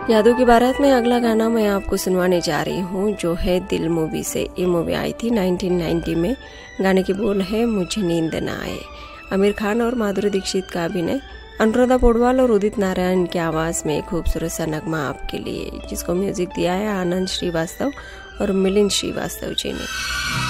यादों की बारात में अगला गाना मैं आपको सुनवाने जा रही हूँ, जो है दिल मूवी से। ये मूवी आई थी 1990 में। गाने के बोल है मुझे नींद न आए। आमिर खान और माधुरी दीक्षित का अभिनय, अनुराधा पौडवाल और उदित नारायण की आवाज़ में एक खूबसूरत सा नगमा आपके लिए, जिसको म्यूजिक दिया है आनंद श्रीवास्तव और मिलिंद श्रीवास्तव जी ने।